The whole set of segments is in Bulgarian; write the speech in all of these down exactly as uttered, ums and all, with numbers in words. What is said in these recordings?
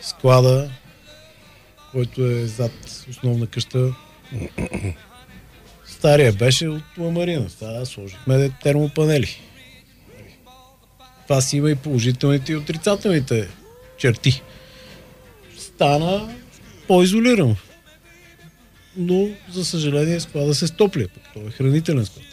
склада, който е зад основна къща. Стария беше от ламарина. Сега сложихме термопанели. Това си има и положителните и отрицателните черти. Стана по-изолирано. Но, за съжаление, склада се стопли. Това е хранителен склад.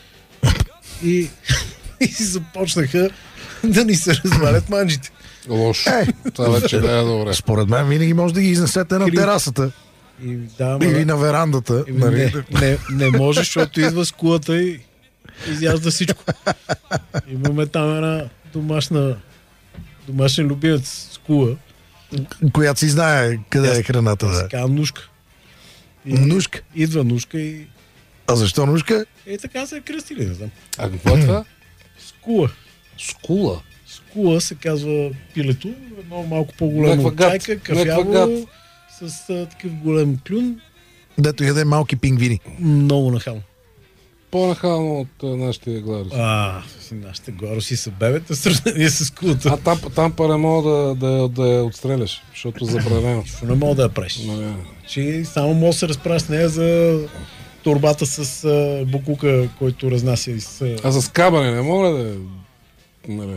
И, и започнаха да ни се развалят манджите. Лошо. Е, това вече не е добре. Според мен винаги може да ги изнесете на терасата. И, да, или ма, на верандата. И, не, не, не може, защото идва с кулата и изяжда всичко. Имаме там една домашна домашен любимец с кула. Която си знае къде Яс, е храната. Да. Така, нушка. И, нушка? Идва нушка и... А защо нушка? Е, така се е кръстили, не знам. А какво е това? Скула. Скула? Скула се казва пилето. Едно малко по-голямо от чайка, кафяво, с а, такъв голем клюн. Дето яде малки пингвини. Много нахално. По-нахално от а, нашите гларуси. А, нашите гларуси са бебета в сравнение с кулата. А там, там па не мога да, да, да я отстреляш, защото забранено. Що не мога да я правиш. No, Че само може да се разправя с нея за торбата с а, букука, който разнася из... А, а за скабане не мога да... Не,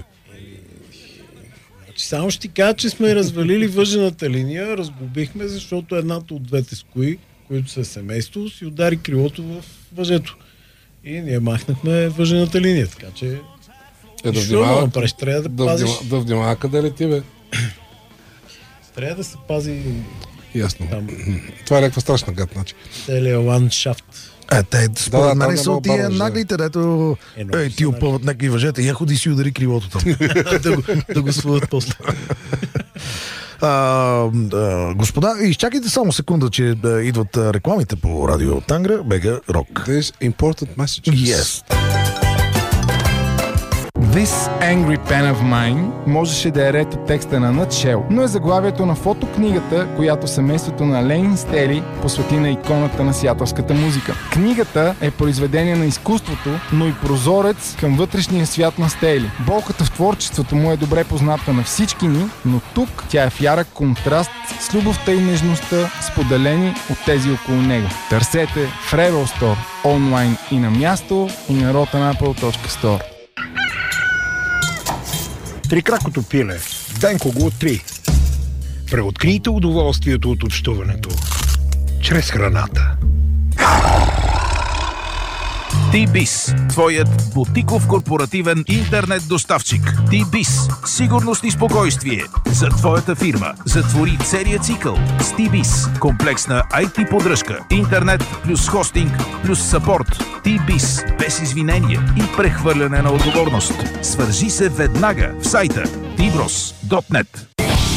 Значи само ще ти кажа, че сме развалили въжената линия, разглобихме, защото едната от двете скои, които са семейство, си удари крилото в въжето. И ние махнахме въжената линия, така че... Е, да внимава, правиш, трябва да, да, пазиш... да внимава къде лети, бе. Трябва да се пази... Ясно. Там... Това е някаква страшна гад, значи. Целият ландшафт. Е, те, според да, мен са от тия наглите, дето е, е, ти опъват някакви въжета и я ходи си удари крилото там. да, го, да го свалят после. А, а, господа, изчакайте само секунда, че а, идват а, рекламите по радио Тангра, Бега Рок. There's important messages. Yes. This Angry Pen of Mine можеше да е ред от текста на Nutshell, но е заглавието на фотокнигата, която семейството на Лейн Стели посвети на иконата на сиатълската музика. Книгата е произведение на изкуството, но и прозорец към вътрешния свят на Стели. Болката в творчеството му е добре позната на всички ни, но тук тя е в ярък контраст с любовта и нежността, споделени от тези около него. Търсете в Rebel Store, онлайн и на място, и на rotten apple точка store. Трикракото пиле. Денко го три. Преоткрийте удоволствието от общуването чрез храната. T-Biz, твоят бутиков корпоративен интернет доставчик. T-Biz, сигурност и спокойствие за твоята фирма. Затвори целият цикъл с T-Biz. Комплексна ай ти поддръжка, интернет плюс хостинг плюс съпорт. T-Biz, без извинение и прехвърляне на отговорност. Свържи се веднага в сайта ти брос точка нет.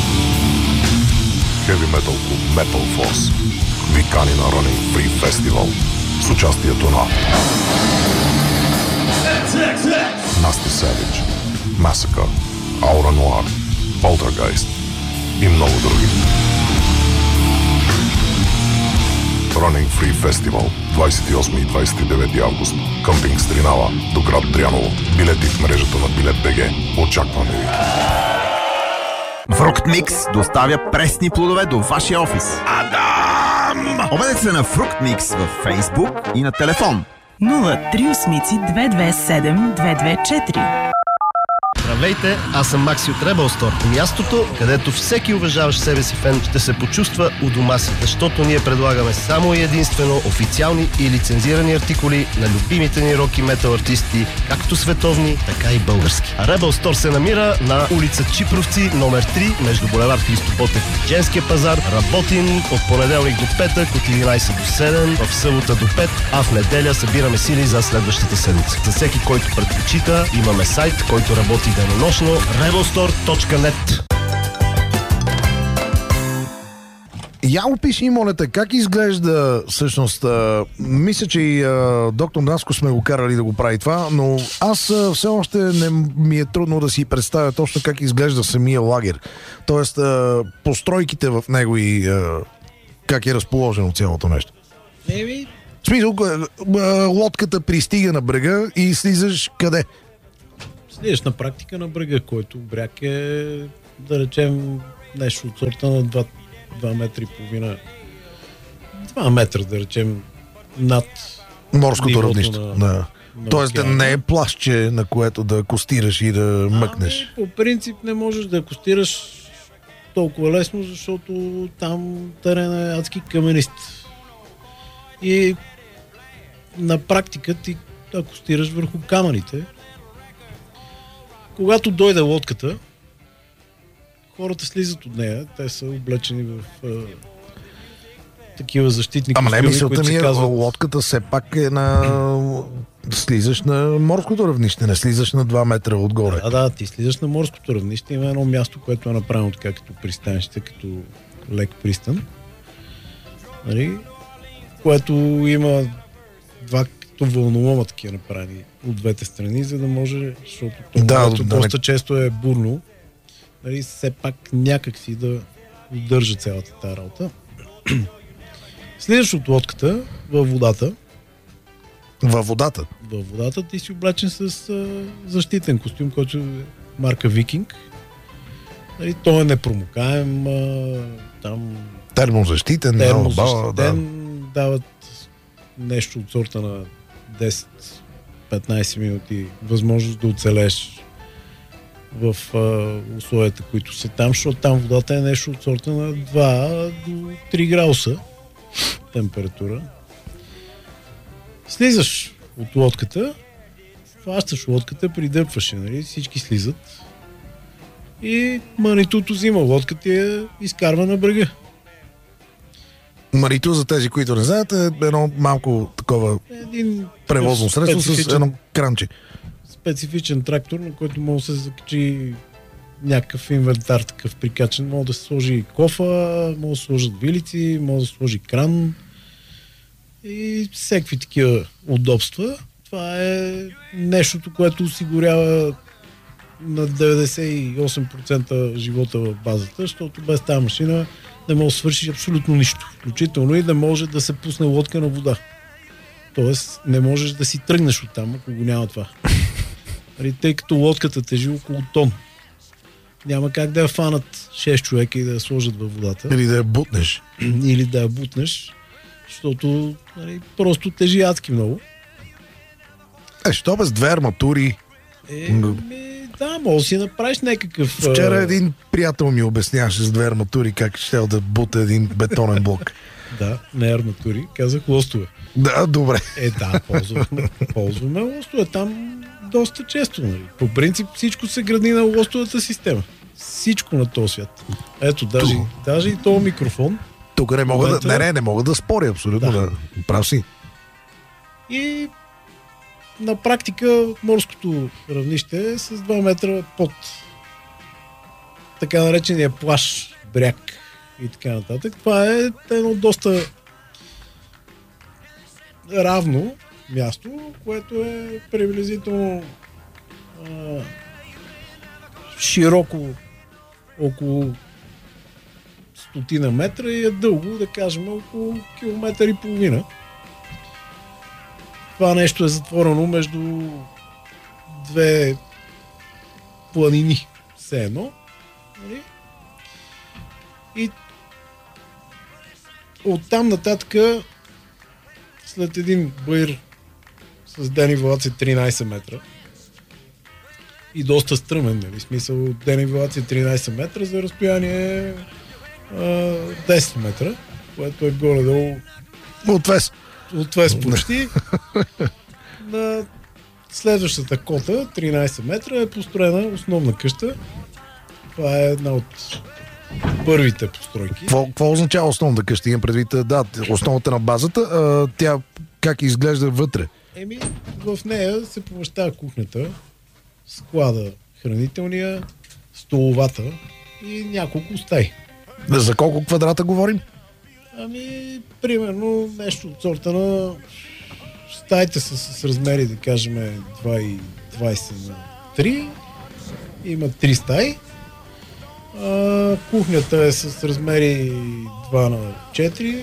Heavy Metal Club Metal Force ви кани на Running Free Festival с участието на Nasty Savage, Massacre, Aura Noir, Poltergeist и много други. Running Free Festival двадесет и осми и двадесет и девети август. Къмпинг Стринава до град Дряново. Билети в мрежата на Билет БГ. Очакваме ви! Фрукт Микс доставя пресни плодове до вашия офис. Адам! Обадете се на Фрукт Микс във Фейсбук и на телефон нула три осем две две седем две две четири. Здравейте, аз съм Макси от Rebel Store. Мястото, където всеки уважаващ себе си фен ще се почувства у дома си, защото ние предлагаме само и единствено официални и лицензирани артикули на любимите ни рок и метал артисти, както световни, така и български. А Rebel Store се намира на улица Чипровци, номер три, между булевард Христо Ботев и Женския пазар. Работим от понеделник до петък, от единадесет до седем, в събота до пет, а в неделя събираме сили за следващата седмица. За всеки, който предпочита, имаме сайт, който работи денонощно, rebel store точка net. Я опиши, моля те, как изглежда всъщност, а, мисля, че и а, доктор Наско сме го карали да го прави това, но аз а, все още не ми е трудно да си представя точно как изглежда самия лагер. Тоест, а, постройките в него и а, как е разположено цялото нещо. Еми... В смисъл, лодката пристига на брега и слизаш къде? Слизаш на практика на брега, който бряг е да речем нещо от сорта на два метра и половина. два метра, да речем, над морското равнище. На, да. на Тоест да не е пластче, на което да костираш и да мъкнеш. Ами, по принцип не можеш да костираш толкова лесно, защото там терена е адски каменист. И на практика ти ако стираш върху камъните, когато дойде лодката, хората слизат от нея, те са облечени в а, такива защитни костюми. Ама не, мисълта ми е, казват... лодката все пак е на... слизаш на морското равнище, не слизаш на два метра отгоре. Да, да, ти слизаш на морското равнище. Има едно място, което е направено така като пристанище, като лек пристан. Нали? Което има два като вълнолома такива направени от двете страни, за да може, защото това да, да, доста често е бурно, нали, все пак някак си да удържа цялата тази работа. Слизаш от лодката във водата. Във водата? Във водата ти си облечен с а, защитен костюм, който е марка Викинг. Нали, той е непромокаем, а, там... Термозащитен, термозащитен да. Дават нещо от сорта на десет-петнайсет минути възможност да оцелеш в а, условията, които са там, защото там водата е нещо от сорта на два до три градуса температура. Слизаш от лодката, хващаш лодката, придърпваш я, нали? Всички слизат и Манитото взима лодката и я изкарва на брега. Манито, за тези, които не знаят, е едно малко такова Един превозно средство с едно кранче. Специфичен трактор, на който може да се закачи някакъв инвентар такъв прикачен. Може да се сложи кофа, може да се сложат вилици, може да се сложи кран и всеки такива удобства. Това е нещото, което осигурява на деветдесет и осем процента живота в базата, защото без тази машина не може да свършиш абсолютно нищо. Включително и да може да се пусне лодка на вода. Тоест не можеш да си тръгнеш оттам, ако го няма това. Тъй като лодката тежи около тон. Няма как да я фанат шест човека и да я сложат във водата. Или да я бутнеш. Или да я бутнеш, защото нали, просто тежи адски много. Е, що без две арматури? Е, ми, да, може да си направиш някакъв... Вчера един приятел ми обясняваше с две арматури как ще да бута един бетонен блок. Да, не арматури, казах лостове. Да, добре. Е, да, ползваме, ползваме лостове там доста често. Нали. По принцип всичко се гради на лостовата система. Всичко на този свят. Ето, даже, даже и този микрофон. Тук не мога момента... да... Не, не, не мога да споря, абсолютно. Да. Да. Прав си. И на практика морското равнище е с два метра под така наречения плаж, бряг и така нататък. Това е едно доста равно място, което е приблизително а, широко около стотина метра и е дълго, да кажем, около километър и половина. Това нещо е затворено между две планини, все едно. И оттам нататък след един баир с денивелация тринайсет метра и доста стръмен, нали? В смисъл денивелация тринайсет метра за разстояние а, десет метра, което е горе-долу отвес. Отвес почти. На следващата кота, тринайсет метра, е построена основна къща. Това е една от първите постройки. Какво означава основната къща? Имам предвид, да, основата на базата. А, тя как изглежда вътре? Еми, в нея се помещава кухнята, склада хранителния, столовата и няколко стаи. За колко квадрата говорим? Ами, примерно нещо от сорта на стаите са с размери, да кажем, двайсет на три. Има три стаи. А, кухнята е с размери два на четири.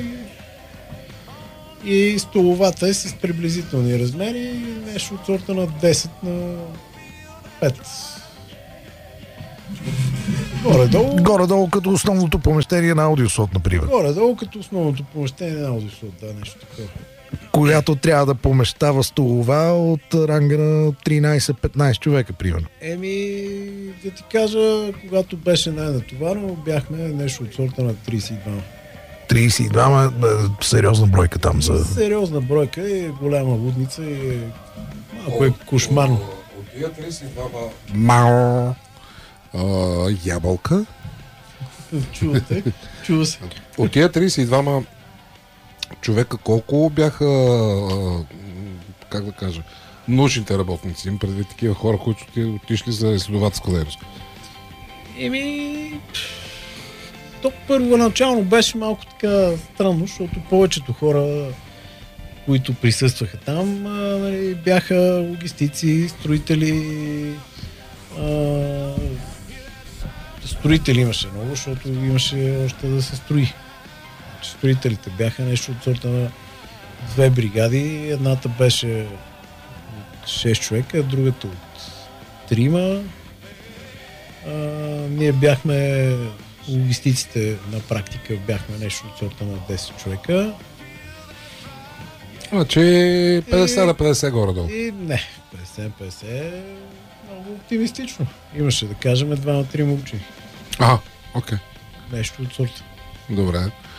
И столовата е с приблизителни размери, нещо от сорта на десет на пет. Горе-долу. Горе-долу като основното помещение на аудиослот, например. Горе-долу като основното помещение на аудиослот, да, нещо такова. Която трябва да помещава столова от ранга на тринайсет-петнайсет човека, примерно. Еми, да ти кажа, когато беше най-натоварено, бяхме нещо от сорта на трийсет и два. трийсет и два е сериозна бройка там за... Сериозна бройка и голяма лудница и малко е кошмарно. От тия трийсет и два мао ябълка. Чувате? Чува се. От тия трийсет и два човека колко бяха, как да кажа, научните работници, им предвид такива хора, които отишли за изследователска дейност? Еми, то първоначално беше малко така странно, защото повечето хора, които присъстваха там, нали, бяха логистици, строители. А, строители имаше много, защото имаше още да се строи. Строителите бяха нещо от сорта на две бригади. Едната беше от шест човека, другата от трима. А, ние бяхме логистиците на практика, бяхме нещо от сорта на десет човека. Значи петдесет на петдесет горе-долу. И не, петдесет на петдесет е много оптимистично. Имаше да кажем два-трима учени. Ага, окей. Нещо от сорта. Добре.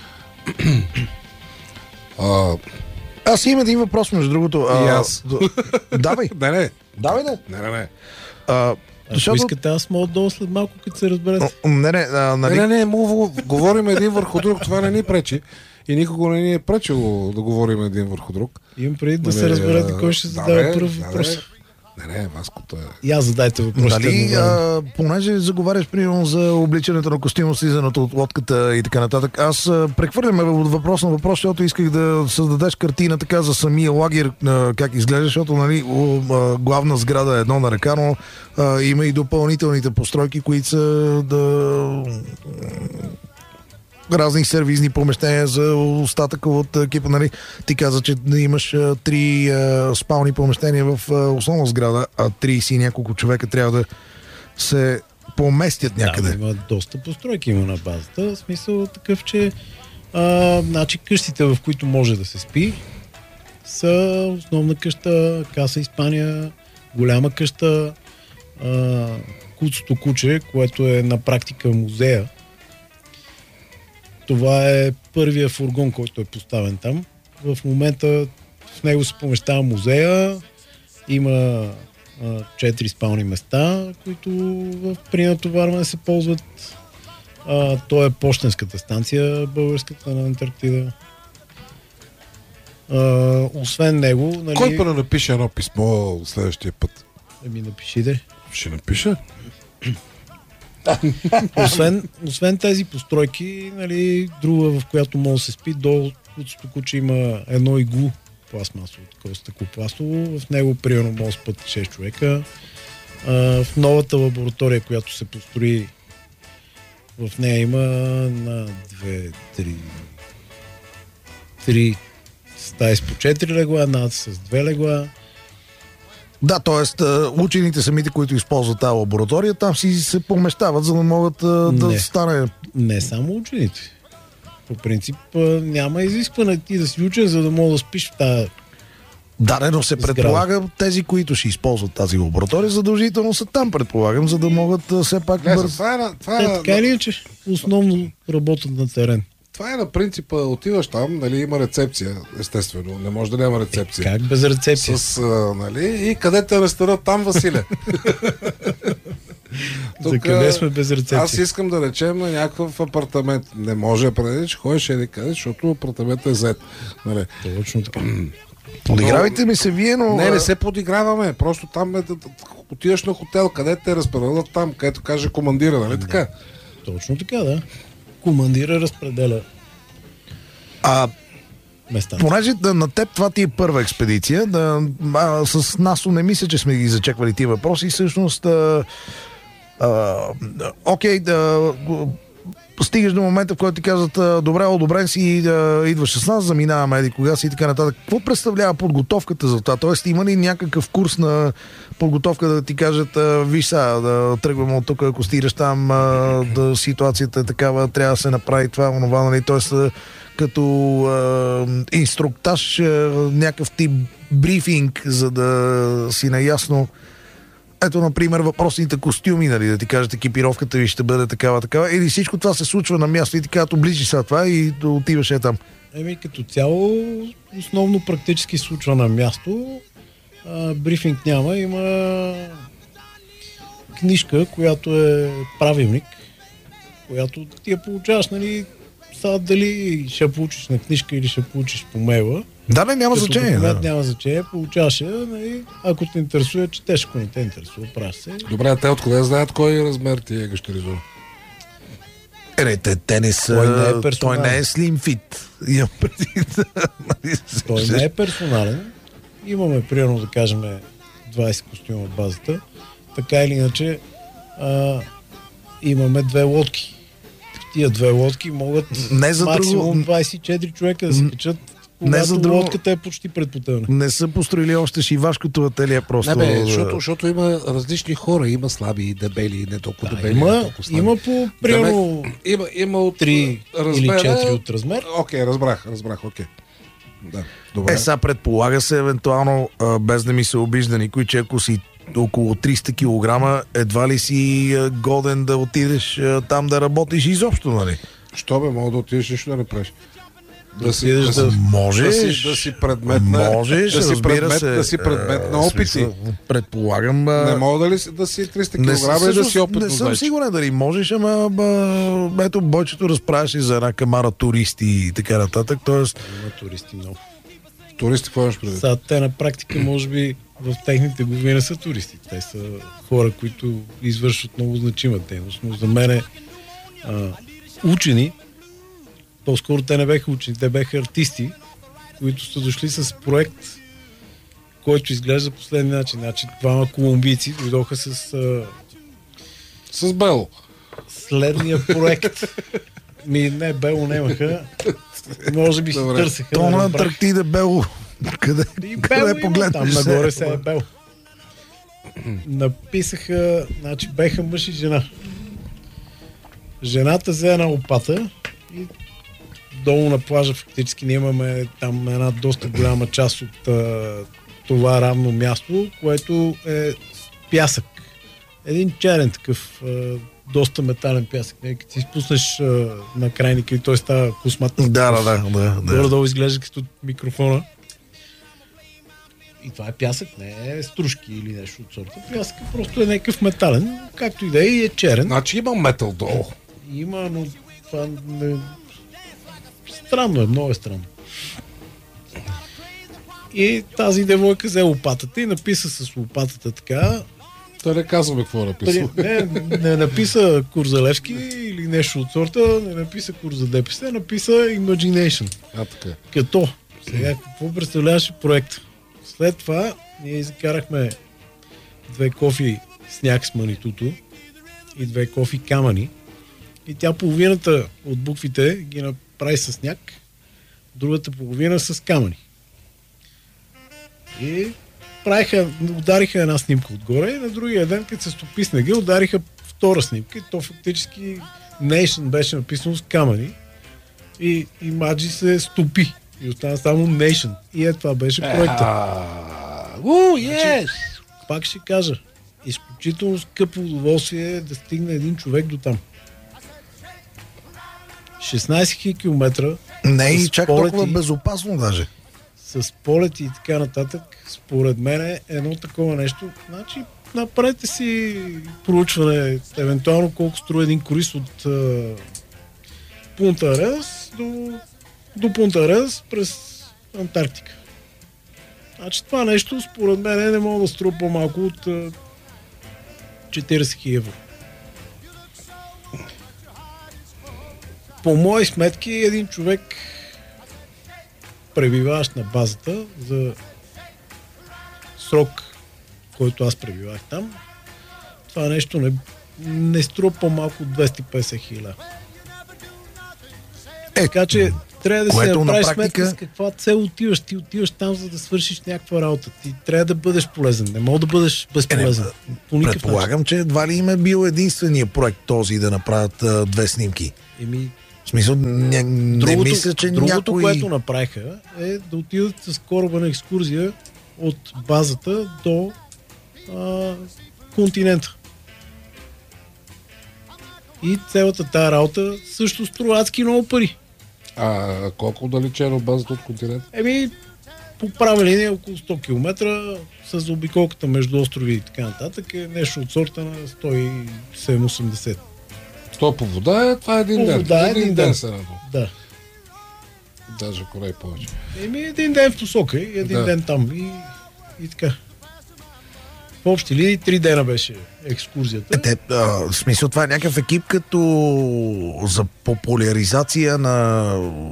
а, Аз имам един въпрос, между другото. А, и аз. Давай. Не, не. Давай, не. Не, не, не. А, Ако защото... искате, аз мога долу след малко, като се разберете. Не, не, а, нали... Не, не, не, му говорим един върху друг, това не ни пречи. И никого не ни е пречило да говорим един върху друг. Имам преди да се разберете кой ще задава първ въпрос. Не, не, Ваското е... И аз задайте въпросите. Дали, а, понеже заговаряш примерно за обличането на костюма, слизането от лодката и така нататък, аз а, прехвърляме от въпрос на въпрос, защото исках да създадеш картина така за самия лагер, а, как изглежда, защото нали, о, а, главна сграда е едно на ръка, но а, има и допълнителните постройки, които са да... разни сервизни помещения за остатъка от екипа. Нали? Ти каза, че имаш а, три а, спални помещения в а, основна сграда, а трийсет и няколко човека трябва да се поместят някъде. Да, има доста постройки има на базата. В смисъл такъв, че а, значи къщите, в които може да се спи, са основна къща, Каса Испания, голяма къща, а, Куцото куче, което е на практика музея. Това е първия фургон, който е поставен там. В момента в него се помещава музея. Има четири спални места, които в при натоварване се ползват. А, то е пощенската станция, българската на Антарктида. А, освен него... Нали... Кой първо напише едно писмо следващия път? Еми, напишите. Ще напиша? освен, освен тези постройки, нали, друга, в която може да се спи, до Куцото куче има едно иглу пластмасово, такова стъклопластово. В него примерно може да спят шест човека. А, в новата лаборатория, която се построи, в нея има на две, три, три стаи с по четири легла, една с две легла. Да, т.е. учените самите, които използват тази лаборатория, там си се помещават, за да могат а, да не, стане... Не само учените. По принцип няма изискване ти да си учен, за да мога да спиш в тази... Да, не, но се предполага тези, които ще използват тази лаборатория, задължително са там, предполагам, за да могат а, все пак... Не, бърз... това е, това Е, е, така или иначе, основно работят на терен. това е на принципа, отиваш там, нали, има рецепция, естествено, не може да няма рецепция. Е, как без рецепция? С, а, нали, и къде те ресторат там, Василе? Тук, за къде сме без рецепция? Аз искам да речем на някакъв апартамент. Не може да преди, че ходиш и да кажеш, защото апартаментът е зет. Нали. Точно така. Подигравайте ми се вие, но... Не, не се подиграваме. Просто там е да, да, отиваш на хотел, къде те разпределят там, където каже командира, нали така? Точно така, да. Командира разпределя А, места. понеже да, на теб това ти е първа експедиция, да, а, с нас не мисля, че сме ги зачеквали тия въпроси. Всъщност, а, а, окей, да, стигаш до момента, в който ти казват, добре, одобрен си, идваш с нас, заминаваме еди кога си и така нататък. Какво представлява подготовката за това? Тоест, има ли някакъв курс на подготовка да ти кажат, виж сега, да тръгваме от тук, ако стигаш там, да ситуацията е такава, трябва да се направи това, онова, нали? Тоест, като е, инструктаж, е, някакъв тип брифинг, за да си наясно. Ето, например, въпросните костюми, нали, да ти кажат, екипировката ви ще бъде такава, такава, или всичко това се случва на място и ти казват, оближи сега това и да отиваш е там. Еми, като цяло, основно практически случва на място. А, брифинг няма, има книжка, която е правилник, която ти я получаваш, нали, сега дали ще получиш на книжка или ще получиш по мейла. Да, не, няма като значение. Документ Да. няма значение, получаваш я, нали, ако те интересува, четеш, ако не те интересува, правиш се. Добре, те откъде знаят кой размер ти е гащеризон? Е, не, те, те не са... Той не е той персонален. не е slim fit. Имам предвид. Той не е персонален. Имаме, примерно, да кажем, двайсет костюма в базата. Така или иначе, а, имаме две лодки. Тия две лодки могат Не за максимум друго- двайсет и четири човека да се качат, Не когато за друго- лодката е почти пред потъване. Не са построили още шивашкото ателие просто. Не, бе, да- защото, защото има различни хора. Има слаби, дебели, не толкова Да, дебели, не има, толкова слаби. има по, примерно, Има, има от три или четири от размер. Окей, разбрах, разбрах, окей. Да, добре. Е, сега предполага се, евентуално, а, без да ми се обижда никой, че ако си около триста килограма, едва ли си а, годен да отидеш а, там да работиш изобщо, нали? Що бе, мога да отидеш нищо да не правиш. Да си, отидеш да, да- си, Можеш. да, си, да си предмет на, Можеш, да си разбира предмет, се. да си предмет на А, опити. смисъл, предполагам... а, Не мога дали си- да си триста Не, килограма и да всъщност си опитно не съм зайче. сигурен дали можеш, ама ба, ето Бойчето разправяше за една камара туристи и така нататък, т.е. Има туристи много. Туристи, какво имаш предвид? Сега те на практика, може би, в техните глави не са туристи. Те са хора, които извършват много значима дейност. Но за мен а, учени, по-скоро те не беха учени, те беха артисти, които са дошли с проект, който изглежда последния начин. Значи, двама колумбийци дойдоха с а, С Бело. следния проект. Ми не, Бело нямаха. Може би си Добре. търсеха. То не на разбрах. Антарктида Бело. Къде, И къде Бело има, погледнеш? там се? нагоре се е Бело. Написаха, значи беха мъж и жена. Жената взе една лопата и долу на плажа фактически ние имаме там една доста голяма част от а, това равно място, което е с пясък. Един черен такъв, а, доста метален пясък. Не, като си спуснеш а, на крайника и той става космат. Да, да, да. да, да. Горе-долу изглежда като микрофона. И това е пясък, не е стружки или нещо от сорта. Пясък просто е някакъв метален, както и да е, и е черен. Значи има метал долу. Има, но това не... Странно е, много е странно. И тази девойка взе лопатата и написа с лопатата така. Той не казваме какво е написал. Не, не написа Курзалевски или нещо от сорта, не написа Курза ДПС, написа Imagination. А, така. Като, сега какво представляваше проект? След това ние изкарахме две кофи сняг с манитото и две кофи камъни и тя половината от буквите ги направи с сняг, другата половина с камъни. И правиха, удариха една снимка отгоре и на другия ден, като се стопи снега, удариха втора снимка и то фактически Nation беше написано с камъни и, и Маджи се стопи и остана само Nation. И е това беше проекта. У, yes! Пак ще кажа, изключително скъпо удоволствие е да стигне един човек до там. шестнайсет хиляди километра Не е и с чак полети, толкова безопасно даже. с полети и така нататък, според мен е едно такова нещо. Значи, направете си проучване, евентуално колко струва един круиз от а, Пунта Арес до, до Пунта Арес през Антарктика. Значи това нещо, според мен, не мога да струва по-малко от а, четирийсет хиляди евро. По мои сметки, един човек, пребиваващ на базата за срок, който аз пребивах там, това нещо не, не струва по-малко от двеста и петдесет хиляди. Е, така че трябва да си което на направиш практика... сметка с каква цел отиваш. Ти отиваш там, за да свършиш някаква работа. Ти трябва да бъдеш полезен. Не мога да бъдеш безполезен. Е, не, предполагам, че едва ли им е бил единствения проект този да направят а, две снимки. Еми, в смисъл, не, не другото, мисля, че другото, някой... което направиха, е да отидат с кораба на екскурзия от базата до а, континента. И цялата тази работа също струва адски много пари. А колко далечено базата от континента? Еми, по права линия около сто километра с обиколката между острови и така нататък е нещо от сорта на сто и седемдесет осемдесет. То по вода е, това е един по ден. Вода е един, един ден. ден да. Даже ако не повече. Еми, един ден в посока и един да. ден там и, и така. В общи линии три дена беше екскурзията. Е, те, а, в смисъл това е някакъв екип като за популяризация на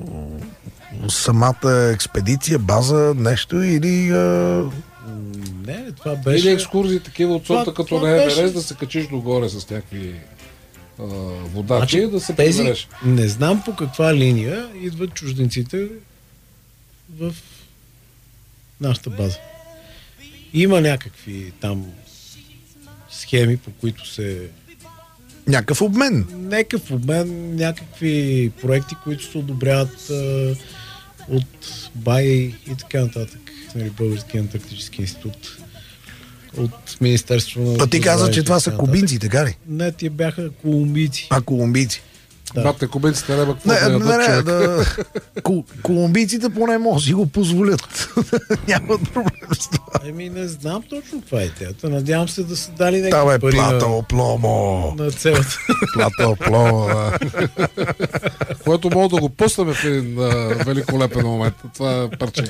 самата експедиция, база, нещо или... А... Не, това беше... Или екскурзии такива от сорта, като на Еверест, беше... да се качиш догоре с някакви а, водачи, значи, да се тези... прибереш. Не знам по каква линия идват чужденците в нашата база. Има някакви там схеми, по които се... Някакъв обмен. Някакъв обмен, някакви проекти, които се одобряват а, от БАИ и така нататък. Нали, Български антарктически институт. От Министерството на... А ти каза, че това са кубинци, така ли? Не, тия бяха колумбийци. А, колумбийци. Да. Бате, кубинците не бе какво не, да не, не, да, колумбийците поне може да си го позволят. Няма проблем с това. Еми, не знам точно каква е идеята. Надявам се да са дали някакви Там е пари плато пломо. На, на целата. Плато пломо, да. Което мога да го пуснем в един uh, великолепен момент. Това е парче.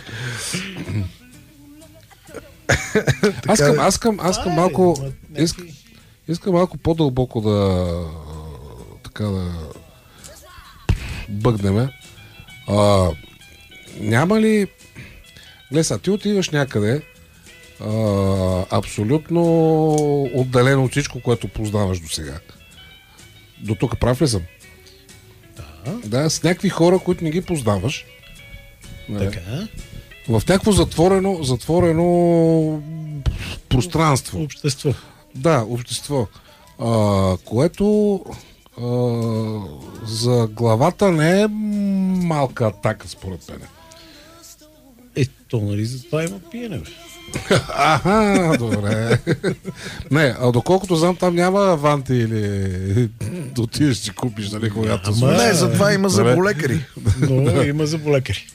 Аз искам, аз искам, аз искам малко... Искам, искам малко по-дълбоко да... така да... бъгнеме. А, няма ли... Гледай сега, ти отиваш някъде а, абсолютно отделено от всичко, което познаваш до сега. До тук прав ли съм? Да. Да, с някакви хора, които не ги познаваш. Така. В някакво затворено, затворено пространство. Общество. Да, общество. А, което а, за главата не е малка атака, според мен. Е, то нали за това има пиене, бе. Аха, добре. Не, а доколкото знам, там няма аванти или да отидеш си купиш, нали, когато... Ама, не, за това има заболекари. Но има заболекари.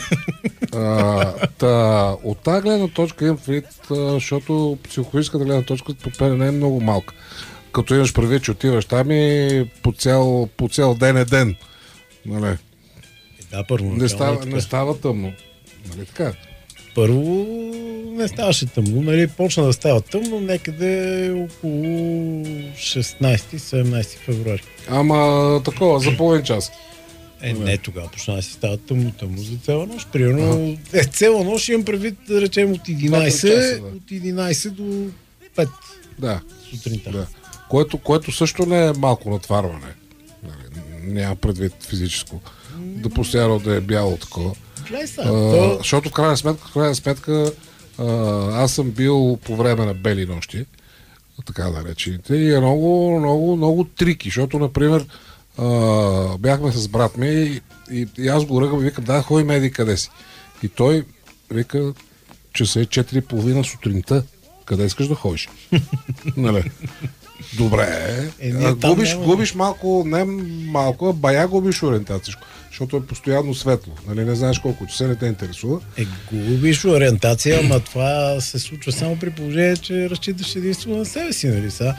А, та, от тази гледна точка имам предвид, защото психологическата гледна точка по мен не е много малка. Като имаш предвид, че отиваш там и по цял, по цял ден е ден. Нали? Да, първо. Не става, не става тъмно. Нали така? Първо не ставаше тъмно. Нали? Почна да става тъмно някъде около шестнайсети-седемнайсети февруари. Ама такова, за половин час. Е, не, тогава почна да си става тъмно, тъмно за цяла нощ. Примерно, е, цяла нощ имам предвид, да речем, от единайсет, часа, да. От единайсет до пет да. Сутринта. Да. Което, което също не е малко натварване. Няма предвид физическо. Да постоянно да е бяло такова. Са, а, то... Защото в крайна сметка, в крайна сметка а, аз съм бил по време на бели нощи, така да речените, и е много, много, много трики, защото, например, а, бяхме с брат ми и, и, и аз го ръгам и викам, да, ходи меди къде си. И той вика, че се е четири и половина сутринта. Къде искаш да ходиш? Нали? Добре. Е, а, губиш, губиш малко, не малко, а бая губиш ориентация, защото е постоянно светло. Нали? Не знаеш колко часа, не те интересува. Е, губиш ориентация, ама това се случва само при положение, че разчиташ единствено на себе си. Нали? Са,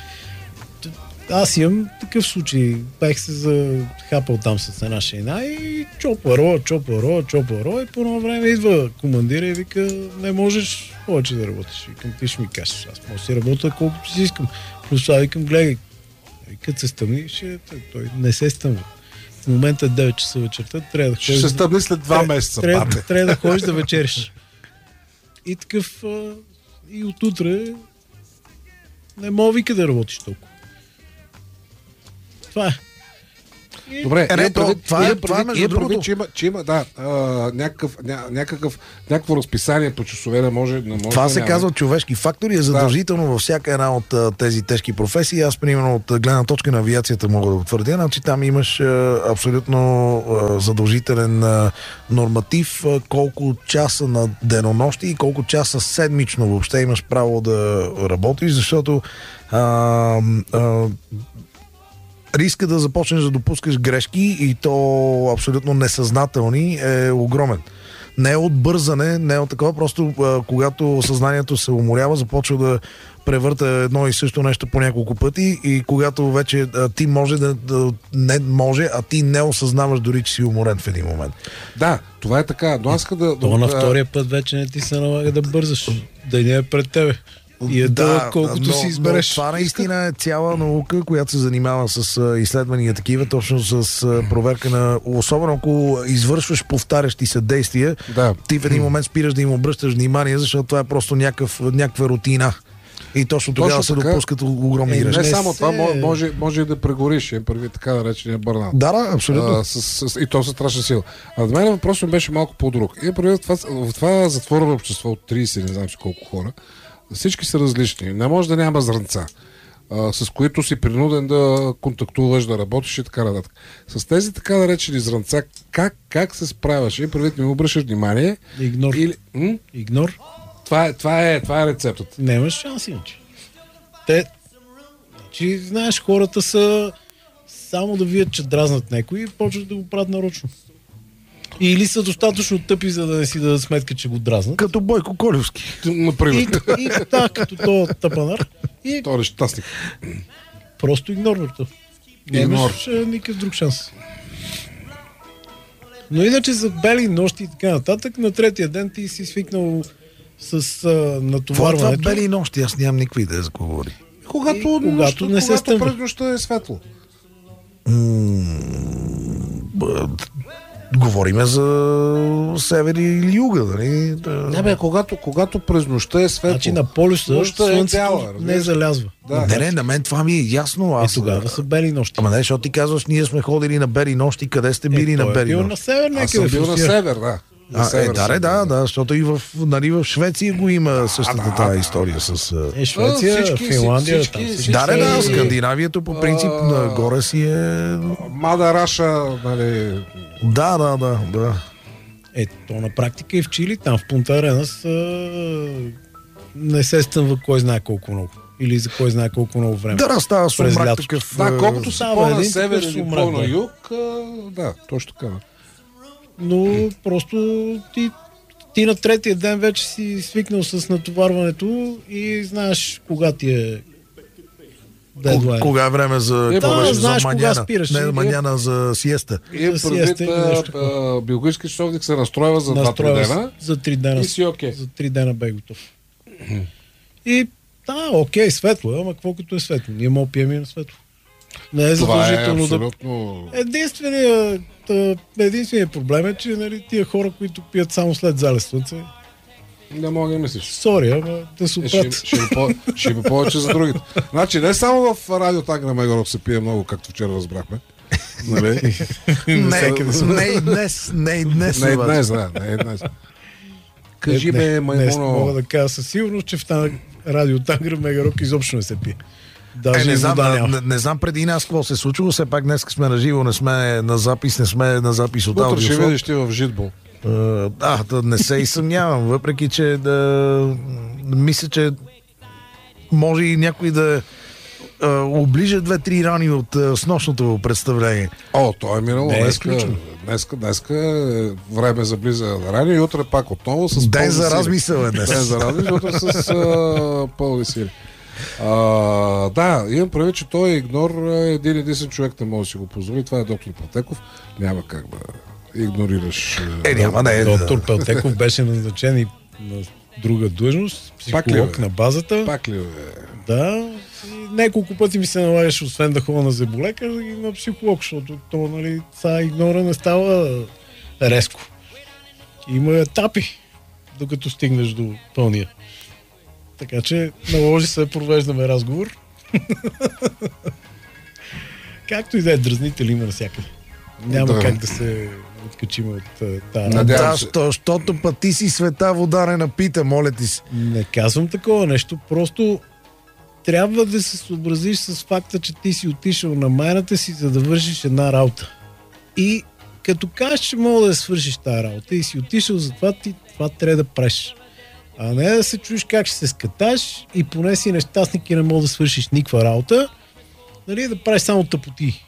аз имам такъв случай. Бех се захапал там с една шейна и чопаро, чопаро, чопаро и по едно време идва командира и вика, не можеш повече да работиш. Викам, ти ще ми кажеш, аз мога да си работя колкото си искам. Плюс това викам, гледай, като се стъмни, ще... той не се стъмва. В момента е девет часа вечерта, трябва да ходиш... Ще се стъмни след два месеца, трябва, трябва, трябва да ходиш да вечериш. И такъв... И от утре не мога вика да работиш толкова. Това е. Добре, Е, не, имам то, предвид, това е- имам това е предвид, между имам предвид, другото. че има, че има да, а, някакъв, ня, някакъв, някакво разписание по часове, не може, не може Това да се няма. казва човешки фактор и е задължително във всяка една от а, тези тежки професии. Аз, примерно, от а, гледна точка на авиацията мога да утвърдя, значи там имаш а, абсолютно а, задължителен а, норматив, а, колко часа на денонощи и колко часа седмично въобще имаш право да работиш, защото а, а, риска да започнеш да допускаш грешки и то абсолютно несъзнателни е огромен. Не е от бързане, не е от такова, просто а, когато съзнанието се уморява, започва да превърта едно и също нещо по няколко пъти и когато вече а, ти може да, да не може, а ти не осъзнаваш дори, че си уморен в един момент. Да, това е така, но аз иска да... Това на да- втория път вече не ти се налага да бързаш. Да не е пред тебе. И е дълъг, колкото но, си избереш. Но това наистина е цяла наука, която се занимава с а, изследвания такива, точно с а, проверка на... Особено ако извършваш повтарящи се действия, Да. ти в един момент спираш да им обръщаш внимание, защото това е просто някакъв, някаква рутина. И точно тогава Точно се така. допускат огромни Е, грешки. Не не само се- това, мо- може, може и да прегориш, е първи така наречения бърнаут. Да, да, абсолютно. А, с, с, и то със страшна сила. А за мен въпросът ми беше малко по-друг. И преди това, в това затворено общество от трийсет, не знам си колко хора, всички са различни. Не може да няма зранца, а, с които си принуден да контактуваш, да работиш и така нататък. С тези така наречени зранца, как, как се справяш? И преди не му обръщаш внимание. Игнор. Или, м? Игнор. Това, е, това, е, това е рецептата. Нямаш шанс иначе. Те, значи, знаеш, хората са само да видят, че дразнат някой и почват да го правят нарочно. Или са достатъчно тъпи, за да не си дадат сметка, че го дразнат. Като Бойко Колевски. Например. И, и да, като то тъпанар. И Това е щастник. просто игнорват. Нямаш а, никакъв друг шанс. Но иначе за бели нощи и така нататък, на третия ден ти си свикнал с а, Това, това натоварването. бели нощи, аз нямам никаква идея за какво говори. Когато, И когато нощта, не се когато стъмва. през нощта е светло. Б- Говориме за север или юга, нали? Да. Не бе, когато, когато през нощта е светло. Значи на полюса Нощта е слънцето бяла, не разбираш? залязва. Да. Не, не, на мен това ми е ясно. И Аз тогава са бели нощи. Ама не, защото ти казваш, ние сме ходили на бели нощи, къде сте били Е, на той е бели бил на нощи? север Аз съм някъде бил в на Русия. север, да. На А, север е, да, съм да, бил. да, да, защото и в, нали, в Швеция го има същата да, тази да, история с... а, Е, Швеция, всички- Финландия, всички- там всички всички- Да, са- да, да, и- Скандинавието по принцип А, нагоре си е... Мада Раша, нали... Да, да, да, да. Е, то на практика и в Чили, там в Пунта Арена са... не се стъмва кой знае колко много. Или за кой знае колко много време. Да, да, става През сумрак лятото. такъв... Да, а, колкото са става по-на един север такъв или сумрак, по-на да. юг, а, да, точно така. Но просто ти, ти на третия ден вече си свикнал с натоварването и знаеш кога ти е дедлайн. Кога е време за... Е, това да, беше знаеш за кога маняна. спираш. Не, Е, маняна за сиеста. И е За предвид, сиеста или нещо а, а, биологически часовник се настройва за два-три Настроя дена. за три дена. И си окей. За три дена бе готов. И да, окей, светло е, ама какво като е светло? Ние мога пием и на светло. Не е Това е задължително да... абсолютно... Единственият, та, единственият проблем е, че нали, тия хора, които пият само след залез слънце, Не мога да мислиш. сори, ама да се Е, ще, оправят. ще, има по- ще има повече за другите. Значи не само в радио Тагна Мегоров се пие много, както вчера разбрахме. Нали? Не, не и днес, не и днес. Не и обаче. днес, да. Не и днес. Кажи бе, Днес маймуно. мога да кажа със сигурност, че в тази радио Тангра Мегарок изобщо не се пие. Даже Е, не, и знам, вода не, няма. не, не знам преди нас какво се е случило, все пак днес сме на живо, не сме на запис, не сме на запис от Утре ще аудиофон. видиш ти в Житбол. Uh, да, да, не се и съмнявам, въпреки че да, мисля, че може и някой да uh, оближа две-три рани от uh, снощното представление. О, то е минало. Не е Днеска, изключено. днеска, днеска е време за близа рани и утре пак отново с Ден пълни за сили. размисъл е днес. Ден за размисъл, утре с а, пълни сили. А, да, имам прави, че той игнор е един единствен човек не може да си го позволи. Това е доктор Пълтеков. Няма как да игнорираш. Е, няма да е. Доктор Пелтеков беше назначен и на друга длъжност, Пак ли, психолог бе? на базата. Пак ли е? Да. И няколко пъти ми се налагаше, освен да ходя на зъболекар, и на психолог, защото то, нали, са игнора не става резко. Има етапи, докато стигнеш до пълния. Така че наложи се да провеждаме разговор. Както и да е, дразнители има навсякъде. Няма Да. как да се откачим от тази Надявам Да, се. що, щото път ти си света вода не напита, моля ти се. Не казвам такова нещо, просто трябва да се съобразиш с факта, че ти си отишъл на майната си, за да вършиш една работа. И като кажеш, че мога да свършиш тази работа и си отишъл за това, ти това трябва да правиш. А не да се чуеш как ще се скаташ и поне си нещастник и не мога да свършиш никаква работа, нали, да правиш само тъпоти.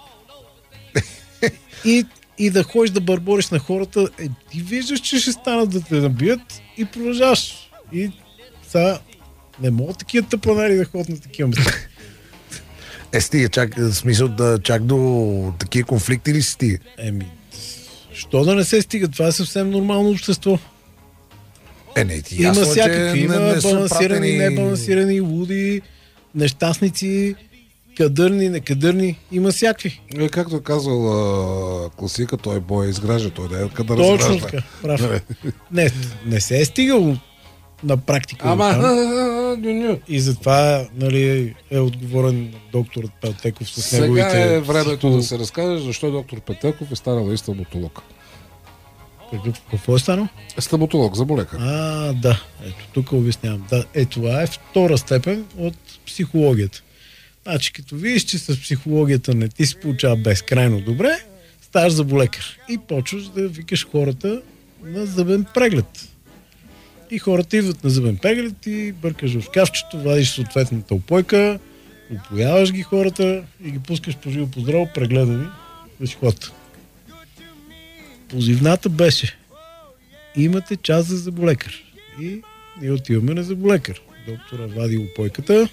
И, и да ходиш да бърбориш на хората, е, ти виждаш, че ще станат да те набият и продължаваш. И сега не мога такива тъпанари да ходят на такива места. Е, стига, чак, в смисъл да чак до такива конфликти ли си стига? Еми, що да не се стига? Това е съвсем нормално общество. Е, не, ти Има ясно, че всякакви, има не- не са балансирани, пратени- небалансирани, луди, нещастници, кадърни, некадърни, има всякакви. Е, както е казал а, класика, той бой изгражда, той да е къде да Точно разгражда. така, прав. Не, не се е стигал на практика. Ама, до там. а, ню, ню. И затова, нали, е отговорен докторът Пелтеков с Сега неговите... е времето да се разкаже защо доктор Петъков е станал и стоматолог. Какъв- Какво е станал? Стоматолог, заболекар. А, да. Ето, тук обяснявам. Да, е, това е втора степен от психологията. Значи, като видиш, че с психологията не ти се получава безкрайно добре, ставаш заболекар. И почваш да викаш хората на зъбен преглед. И хората идват на зъбен преглед и бъркаш в шкафчето, вадиш съответната опойка, опояваш ги хората и ги пускаш по живо по здраво, прегледани да си ходят. Позивната беше: имате час за заболекар. И ние отиваме на заболекар. Доктора вади опойката,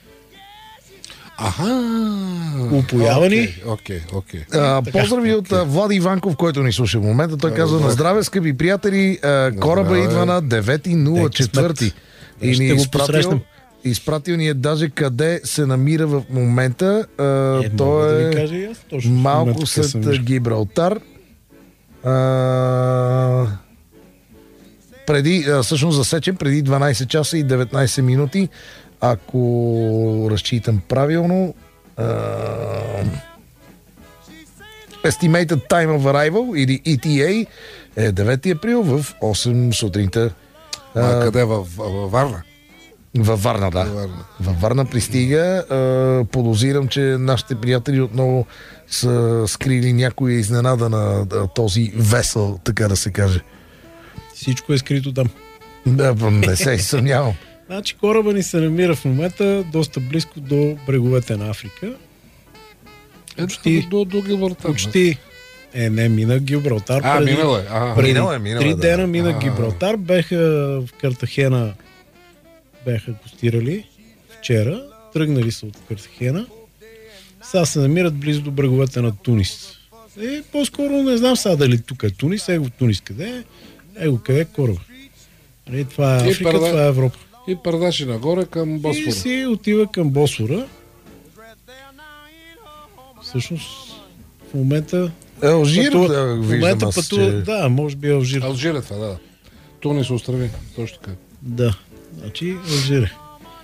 Аха. опоявани. Окей, окей. А, Така. поздрави от а, Влади Иванков, който ни слуша в момента. Той казва: на здраве, скъпи приятели, а, кораба здраве. идва на девети нула четвърти. И Ще ни е го изпратил, посрещнем. изпратил ни е даже къде се намира в момента. А, Е, мога той да е ви кажа и аз точно в малко момента къде се след намира. Гибралтар. А, преди, а, всъщност засечен преди дванайсет часа и деветнайсет минути, ако разчитам правилно. А, Estimated Time of Arrival или И Ти Ей е девети април в осем сутринта. А, къде? Във, във Варна? Във Варна, да. Във Варна. Във Варна пристига. А, подозирам, че нашите приятели отново са скрили някоя изненада на да, този весел, така да се каже. Всичко е скрито там. Да, не се и съмнявам. Значи кораба ни се намира в момента доста близко до бреговете на Африка. Почти. До, до Гибралтар. Почти. Е, не, мина Гибралтар. А, преди- минало е. А, преди минало е, минало е, три да. дена мина А. Гибралтар. Беха в Картахена, беха гостирали вчера. Тръгнали са от Картахена. Сега се намират близо до бреговете на Тунис. Е, по-скоро не знам сега дали тук е Тунис. Его Тунис къде е? Его къде е кораба? Нали, това е И Африка, преда- това е Европа. и пардаши нагоре към И Босфора. си отива към Босфора. Всъщност, в момента... Алжир, пътува- да, в виждам момента аз, пътува, че... да, може би Алжир. Алжир е това, да. Тунис острови, точно така. Да, значи Алжир е.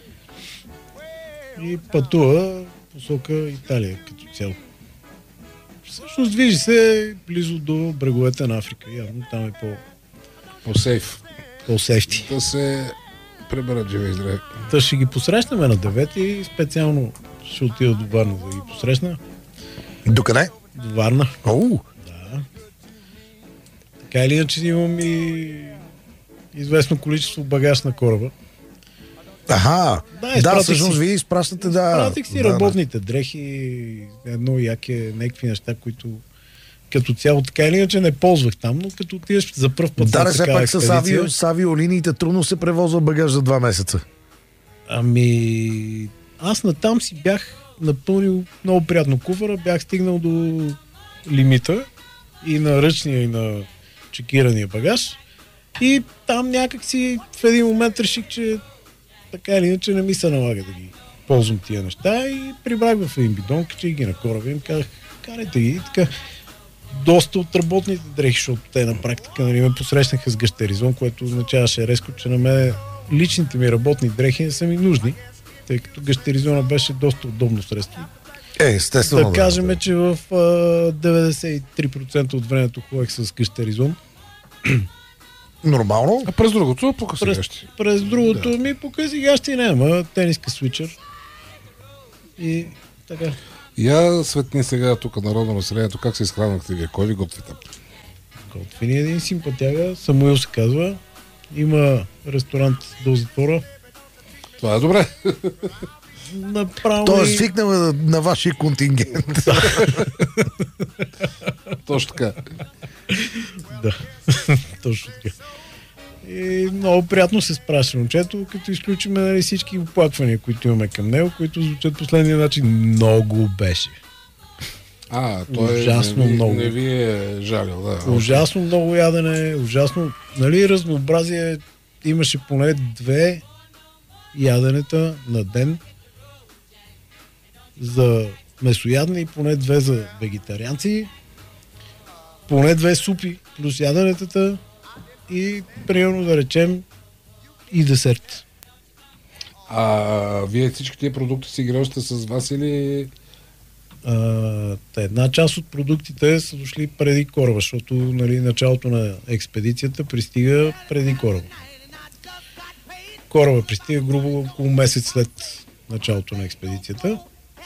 И пътува посока Италия като цяло. Всъщност движи се близо до бреговете на Африка. Явно там е по, По-сейф. по-сефти. Да се преберат живе и здраве. Та ще ги посрещнем на девети и специално ще отида до Варна да ги посрещна. Докъде? До Варна. Оу! Да. Така или иначе имам и известно количество багаж на кораба. Аха! Да, Да, изпратих всъщност си- вие изпращате, да. Пратих си да, работните дрехи, едно яке, някакви неща, които като цяло така или иначе не ползвах там, но като отидеш за пръв път Да, да, на все такава пак с, експедиция, авио, с авиолиниите трудно се превозва багаж за два месеца. Ами, аз натам си бях напълнил много приятно куфара, бях стигнал до лимита и на ръчния, и на чекирания багаж. И там някак си в един момент реших, че така или иначе не ми се налага да ги ползвам тия неща и прибрах в един бидон, че ги на кораба и им казах, карайте ги. И така, доста от работните дрехи, защото те на практика, нали, ме посрещнаха с гъщеризон, което означаваше резко, че на мен личните ми работни дрехи не са ми нужни, тъй като гъщеризона беше доста удобно средство. Е, естествено. Да, да кажем, да. че в а, деветдесет и три процента от времето ходех с къщеризон. Нормално. А през другото по през, късигащи? През другото да. ми по късигащи няма. Тениска свичър. И така. Я светни сега тук народно населението, как се изхранахте вие? Кой ви готви там? Готви ни един симпатяга, Самуил се казва. Има ресторант до затвора. Това е добре. Направо Той е и... свикнал на, на вашия контингент. Точно така. Да, точно така. И много приятно се спрашва момчето, като изключим, нали, всички оплаквания, които имаме към него, които звучат последния начин. Много беше. А, той ужасно не, много. Не ви е жалил, да. Ужасно okay. много ядене, ужасно. Нали, разнообразие имаше поне две яденета на ден за месоядни и поне две за вегетарианци. Поне две супи плюс яденетата и примерно да речем и десерт. А вие всички тия продукти си ги режете с вас или... А, една част от продуктите са дошли преди кораба, защото, нали, началото на експедицията пристига преди кораба. Кораба пристига грубо около месец след началото на експедицията.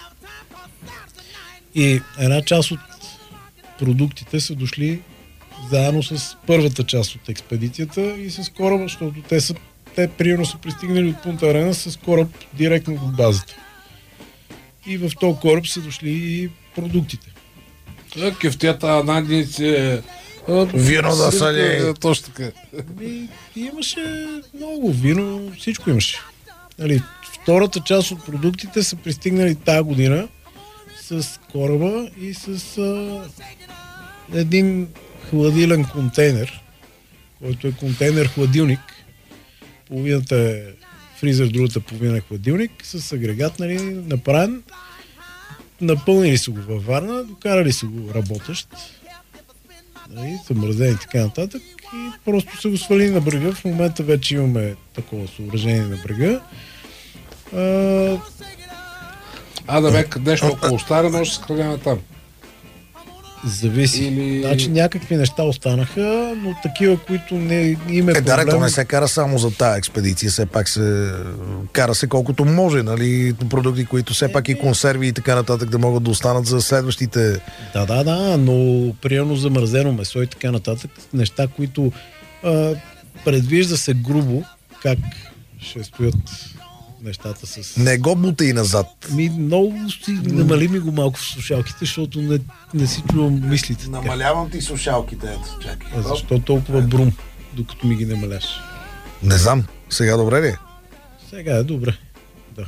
И една част от продуктите са дошли заедно с първата част от експедицията и с кораба, защото те са, те примерно са пристигнали от Пунта Арена с кораб директно до базата. И в този кораб са дошли и продуктите. Кефтията, надници, вино да са ли? Точно така. И, имаше много вино, всичко имаше. Нали, втората част от продуктите са пристигнали тази година с кораба и с а, един хладилен контейнер, който е контейнер-хладилник. Половината е фризер, другата половина е хладилник, с агрегат, нали, направен. Напълнили са го във Варна, докарали са го работещ, нали, замразени и така нататък, и просто са го свалили на брега. В момента вече имаме такова съоръжение на брега. А, а да бе, нещо около Стара може да се съхранява там. Зависи. Или... Значи някакви неща останаха, но такива, които не има е, проблем... Да, то не се кара само за тази експедиция, все пак се кара се колкото може, нали, продукти, които все пак и консерви и така нататък да могат да останат за следващите... Да, да, да, но примерно замразено месо и така нататък, неща, които а, предвижда се грубо как ще стоят нещата с... Не го бута и назад. Ми, много си, намали ми го малко в слушалките, защото не, не си чувам мислите. Намалявам ти слушалките, ето, чакай. А защо толкова брум, докато ми ги намаляш? Не знам. Сега добре ли е? Сега е добре, да.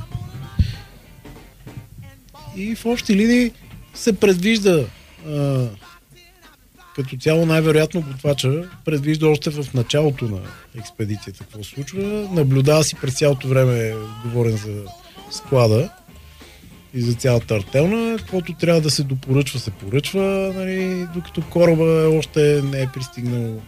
И в общи линии се предвижда а, като цяло най-вероятно готвача предвижда още в началото на експедицията какво се случва. Наблюдава си през цялото време, говорен за склада и за цялата артелна. Каквото трябва да се допоръчва, се поръчва, нали, докато кораба още не е пристигнал.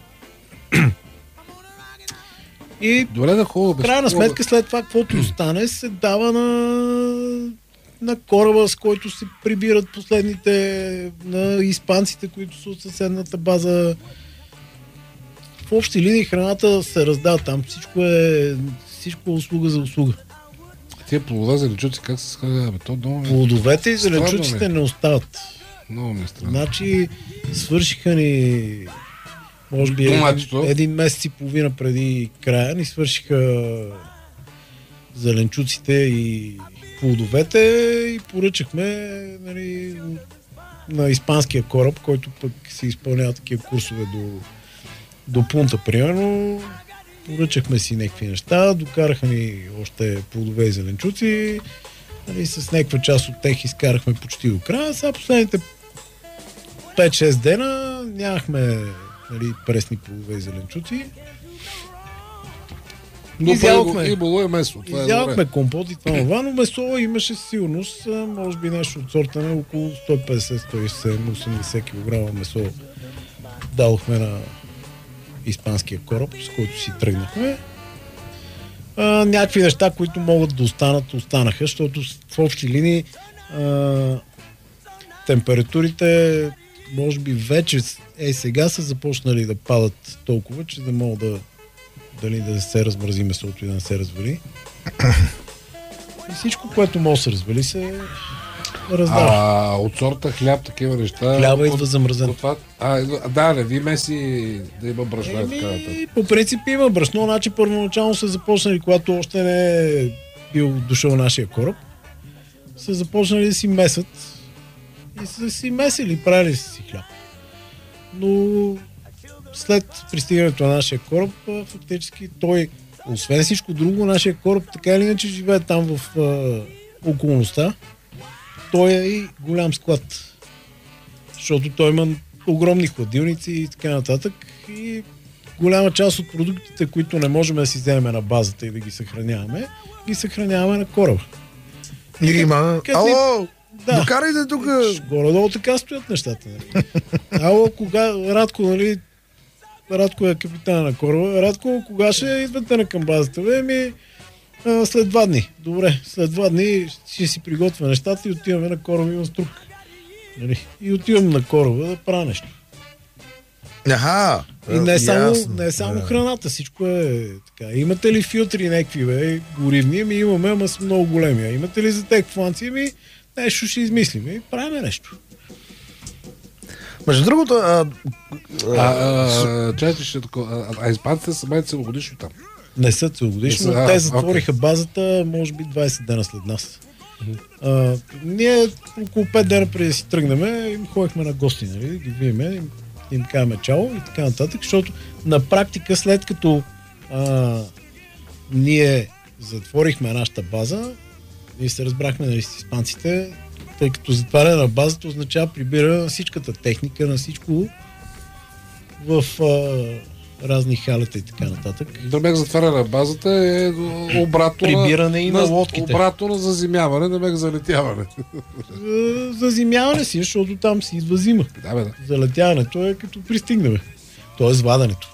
И добре, да хубаво, в крайна сметка след това, каквото остане, се дава на, на кораба, с който се прибират последните, на испанците, които са от съседната база. В общи линии храната се раздава там. Всичко е, всичко е услуга за услуга. Тия плодове, зеленчуци, как се съхраняваме? Плодовете и зеленчуците не остават. Много ми е странно. Значи свършиха ни може би един, един месец и половина преди края ни свършиха зеленчуците и плодовете и поръчахме, нали, на испанския кораб, който пък се изпълнява такива курсове до, до Пунта, примерно. Поръчахме си някакви неща, докараха ни още плодове и зеленчуци, нали, с някаква част от тях изкарахме почти до края. Сега последните пет-шест дена нямахме, нали, пресни плодове и зеленчуци. Изялахме, и было е месо. Изялахме компот и това, това, но месо имаше сигурност, може би нещо от сорта на около сто и петдесет, сто и седемдесет, осемдесет килограма месо дадохме на испанския кораб, с който си тръгнахме. А, някакви неща, които могат да останат, останаха, защото в общи линии а, температурите може би вече е сега са започнали да падат толкова, че да мога да дали да се размрази месото и да не се развали. И всичко, което може да се развали, се раздава. А от сорта хляб, такива неща... Хляба идва замръзен. А, да, не ви меси да има брашно и така нататък. По принцип има брашно, значи първоначално са започнали, когато още не е бил дошъл нашия кораб, са започнали да си месят и са си месили, правили си хляб. Но след пристигането на нашия кораб, фактически той, освен всичко друго, нашия кораб така или иначе живее там в а, околността. Той е и голям склад, защото той има огромни хладилници и така нататък. И голяма част от продуктите, които не можем да си вземем на базата и да ги съхраняваме, ги съхраняваме на кораба. И има... Ало! Да. Докарайте тук! Горе-долу така стоят нещата. Нали? Ало, кога... Радко, нали... Радко е капитана на кораба. Радко, кога ще идвате на към базата? Бе, ми... А, след два дни. Добре, след два дни ще си приготвя нещата и отиваме на кораба, има струк. Нали? И отивам на кораба да правя нещо. Аха! И не е само, ясно. не е само Да. храната, всичко е така. Имате ли филтри някакви, бе, горивни? Ми имаме, ама са много големи. А имате ли за те фланци? Ми нещо ще измислим и правим нещо. Между другото... А, а, а, чайте, ще такова. А, а испанците са май целогодишно там. Не са целогодишно, Не са, но те а, затвориха окей. базата, може би двайсет дена след нас. А, ние около пет дена преди да си тръгнем, им ходихме на гости, нали, ги видиме, им, им казваме чао и така нататък, защото на практика след като а, ние затворихме нашата база, ние се разбрахме, нали, с испанците, тъй като затваряне на базата означава прибира на всичката техника, на всичко в а, разни халета и така нататък. Намек затваряне на базата е обратно Прибиране и на лодките. Обратно на заземяване, намек залетяване. За, заземяване си, защото там си идва зима. Да, бе, да. Залетяването е като пристигнем. То е звадането.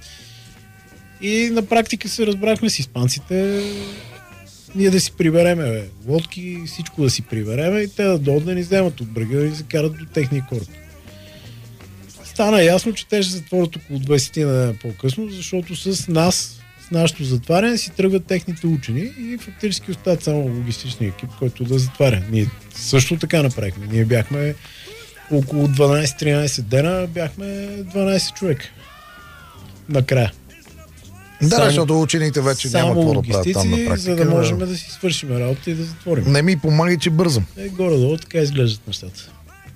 И на практика се разбрахме с испанците ние да си прибереме, бе, лодки, всичко да си прибереме и те да дойдат да ни вземат от брега и закарат до техния кораб. Стана ясно, че те ще затворят около двайсет дена по-късно, защото с нас, с нашото затваряне си тръгват техните учени и фактически остават само логистичния екип, който да затваря. Ние също така направихме. Ние бяхме около дванайсет-тринайсет дена, бяхме дванайсет човека. Накрая. Да, Само- защото учените вече няма Само какво да правят там на логистици, практика. за да можем да си свършим работа и да затворим. Не ми помагай, че бързам. Е, горе-долу така изглеждат нещата.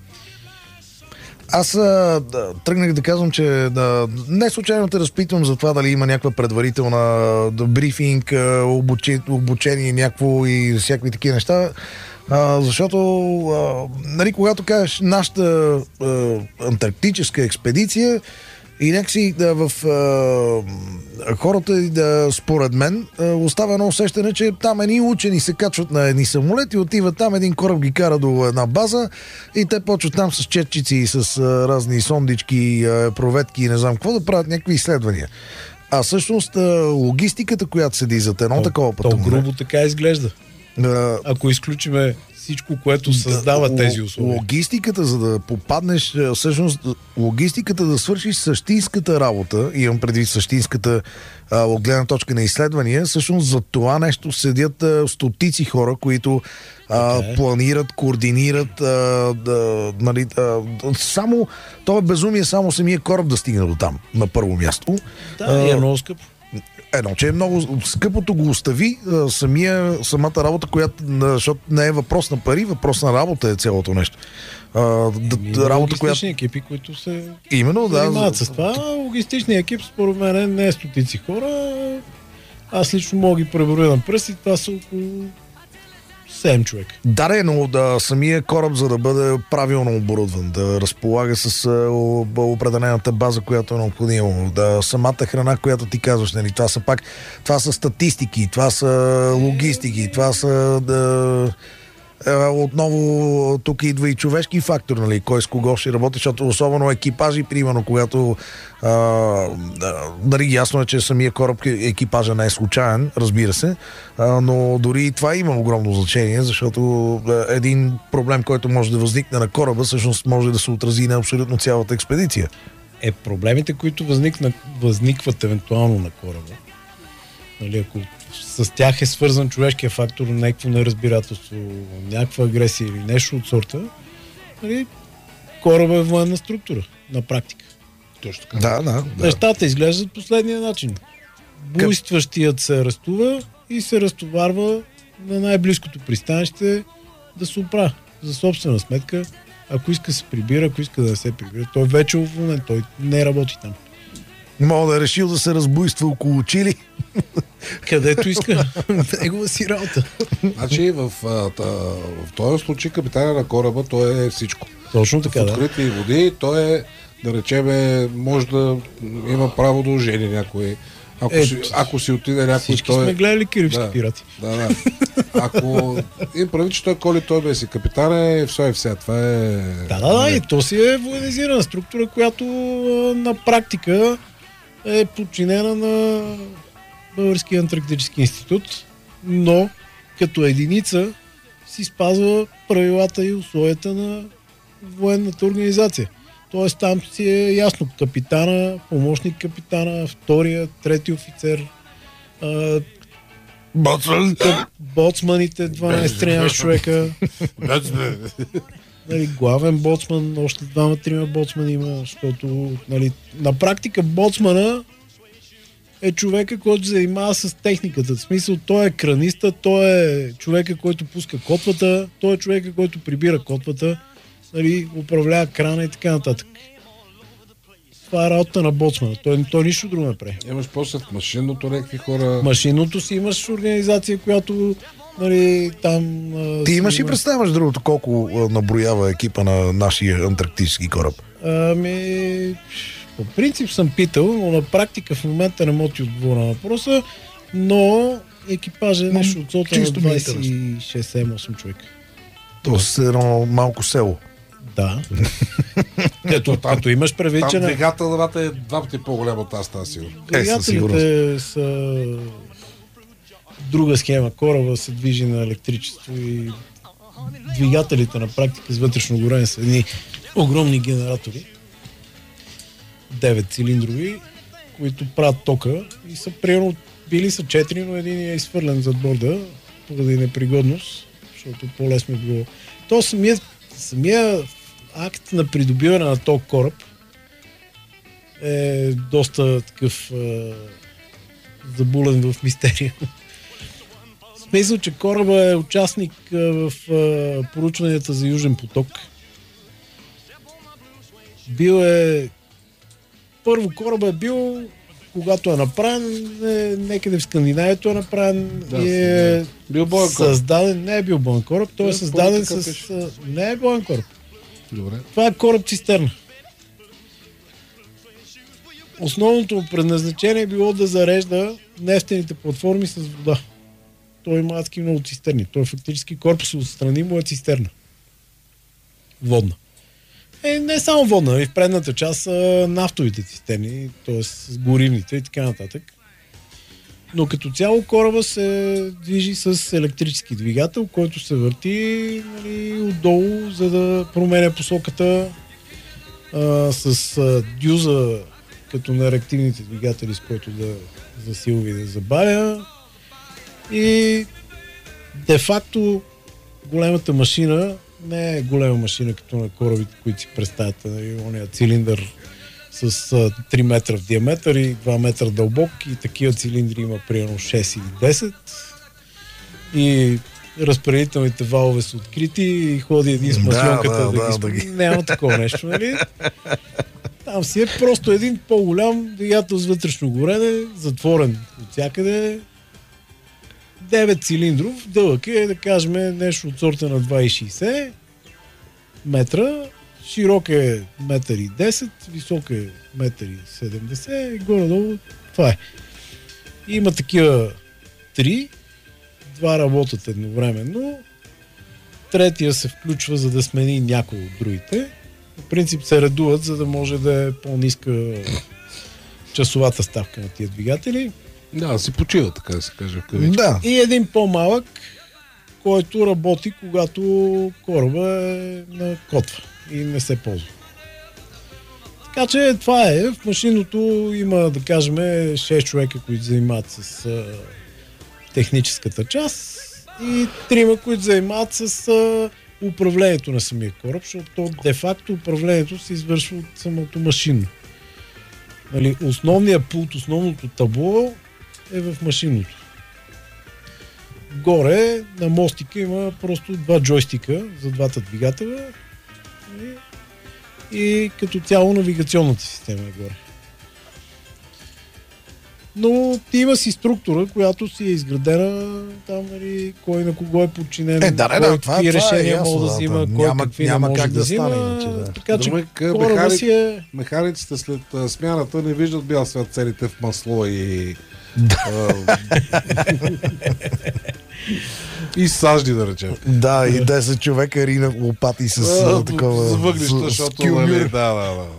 Аз а, да, тръгнах да казвам, че да, не случайно те разпитвам за това дали има някаква предварителна да, брифинг, а, обучи, обучение някакво и всякакви такива неща. А, защото, а, нали, когато кажеш нашата а, антарктическа експедиция и някакси да, в а, хората, да, според мен, а, остава едно усещане, че там едни учени се качват на едни самолети, отиват там, един кораб ги кара до една база и те почват там с четчици и с а, разни сондички, а, проветки и не знам какво да правят някакви изследвания. А всъщност а, логистиката, която седи зад едно такова То пътуване... грубо така изглежда. а, Ако изключиме всичко, което създава Да, тези л- условия. Логистиката, за да попаднеш, а, всъщност, логистиката да свършиш същинската работа, имам предвид същинската а, от гледна точка на изследвания, всъщност за това нещо седят а, стотици хора, които а, Така е. планират, координират, а, да, нали, а, само, това е безумие, само самия кораб да стигне до там, на първо място. Да, и е много скъпо. Едно, че е много скъпото го остави, а, самия, самата работа, която, а, защото не е въпрос на пари, въпрос на работа е цялото нещо. А, да, Има работа, която... логистични екипи, които се Именно, да. занимават с това. Логистичният екип, според мен, не е стотици хора. Аз лично мога да ги преброя на пръсти, това са около седем човека. Да, не, но да, самия кораб, за да бъде правилно оборудван, да разполага с а, о- определената база, която е необходима, да самата храна, която ти казваш, нали, това са пак, това са статистики, това са логистики, това са да, отново тук идва и човешки фактор, нали, кой с кого ще работи, защото особено екипажи, примерно, когато а, нали, ясно е, че самия кораб, екипажа не е случайен, разбира се, а, но дори и това има огромно значение, защото един проблем, който може да възникне на кораба, всъщност може да се отрази на абсолютно цялата експедиция. Е, проблемите, които възникнат, възникват евентуално на кораба, нали, ако с тях е свързан човешкия фактор, някакво неразбирателство, някаква агресия или нещо от сорта, нали, кораба е военна структура, на практика. Точно така. Да, да, да. Нещата изглеждат последния начин. Буйстващият се арестува и се разтоварва на най-близкото пристанище да се оправя за собствена сметка. Ако иска се прибира, ако иска да не се прибира, той вече е уволнен, той не работи там. Мога да е решил да се разбуйства около Чили. Където иска. Негова си работа. Значи в, в, в този случай капитана на кораба той е всичко. Точно така, в да. открити води той е, да речеме, може да има право да ожени някой. Ако, е, си, ако си отиде някой, всички той... сме гледали Карибски да, пирати. Да, да. Ако им прави, че той коли, той бе си капитан, е все и все. Това е... Да, да, да. И то си е военизирана структура, която на практика е подчинена на Българския антарктически институт, но като единица си спазва правилата и условията на военната организация. Тоест там си е ясно капитана, помощник капитана, втория, трети офицер, а, Боцман. боцманите, дванайсет-тринайсет човека. Нали, главен боцман, още двама-трима боцмани има, защото нали, на практика боцмана е човека, който се занимава с техниката. В смисъл, той е краниста, той е човека, който пуска котвата, той е човека, който прибира котвата, нали, управлява крана и така нататък. Това е работа на боцмана. Той, той нищо друго не прави. Имаш после машинното някакви хора... Машинното си имаш организация, която нали, там... Ти имаш и представяш другото колко наброява екипа на нашия антарктически кораб? Ами... По принцип съм питал, но на практика в момента не мога ти отговоря на въпроса, но екипажа е нещо от сота на двайсет и шест осем човека. Тоест едно малко село. Да. Ето, като имаш предвид, че... Там двигателната е два пъти по-голяма от тази тази сигурно. Двигателите са друга схема. Кораба се движи на електричество и двигателите на практика с вътрешно горене са едни огромни генератори. девет цилиндрови, които правят тока и са примерно били са четири, но един е изхвърлен зад борда поради непригодност, защото по-лесно е било. То самия, самия акт на придобиване на този кораб е доста такъв е, забулен в мистерия. В смисъл, че кораба е участник е, в е, поручванията за Южен поток. Бил е първо кораба е бил, когато е направен, е, некъде в Скандинавието е направен да, и е бил боен кораб. Създаден, не е бил боен кораб, той е, е създаден с... Не е боен кораб. Добре. Това е кораб цистерна. Основното предназначение е било да зарежда нефтените платформи с вода. Той има адски много цистерни. Той фактически корпус отстрани му е цистерна. Водна. Е, не само водна, и в предната част са нафтовите цистерни, т.е. горивните и така нататък. Но като цяло кораба се движи с електрически двигател, който се върти нали, отдолу, за да променя посоката а, с а, дюза, като на реактивните двигатели, с който да засилва и да забавя. И де-факто големата машина не е голема машина, като на корабите, които си представяте. Ония цилиндър с а, три метра в диаметър и два метра дълбок и такива цилиндри има примерно шест или десет. И разпределителните валове са открити и ходи един с маслонката да, да, да, да, да ги... Няма такова нещо, нали? Там си е просто един по-голям двигател с вътрешно горене, затворен от всякъде. девет цилиндров, дълъг е, да кажем, нещо от сорта на два и шейсет метра, широк е метър и десет, висок е метър и седемдесет и горе-долу това е. Има такива три, два работят едновременно третия се включва, за да смени някой от другите. В принцип се редуват, за да може да е по-ниска часовата ставка на тия двигатели. Да, да си почива, така да се каже. Да. И един по-малък, който работи, когато кораба е на котва и не се ползва. Така че това е. В машиното има, да кажем, шест човека, които занимават с а, техническата част и трима, които занимават с а, управлението на самия кораб, защото де-факто управлението се извършва от самото машинно. Нали, основният пулт, основното табло е в машинното. Горе на мостика има просто два джойстика за двата двигателя и, и като цяло навигационната система е горе. Но има си структура, която си е изградена там, нали, кой на кого е подчинен, е, да, кой да, какви това, решения това е може да взима, кой няма, какви няма не може как да, да взима. стане, иначе, да. Така че Думай, кораба механик, си е... Механиците след а, смяната не виждат бял свят целите в масло и... и сажди, да речем. Да, и десет човека рина лопати с а, такова... С въглища, защото... Нали, да, да, да.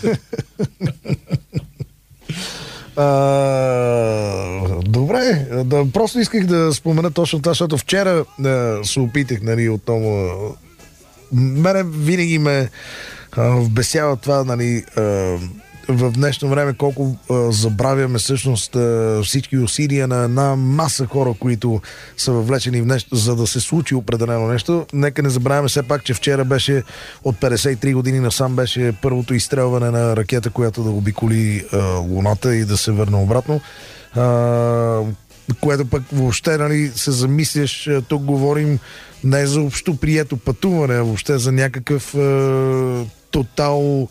А, добре, да, просто исках да спомена точно това, защото вчера а, се опитах, нали, отново. Мене винаги ме а, вбесява това, нали, а, в днешно време колко а, забравяме всъщност а, всички усилия на една маса хора, които са въвлечени в нещо, за да се случи определено нещо. Нека не забравяме все пак, че вчера беше от петдесет и три години насам беше първото изстрелване на ракета, която да обиколи а, Луната и да се върне обратно. А, което пък въобще, нали, се замисляш, тук говорим не за общо прието пътуване, а въобще за някакъв а, тотал